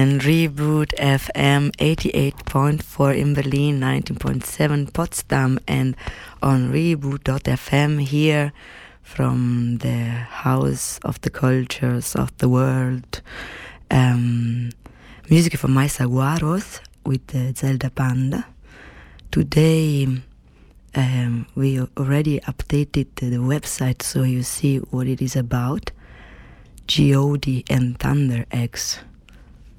and Reboot FM 88.4 in Berlin, 19.7 Potsdam, and on Reboot.fm here from the House of the Cultures of the World. Music from My Saguaros with the Zelda Panda. Today we already updated the website so you see what it is about. GOD and Thunder X.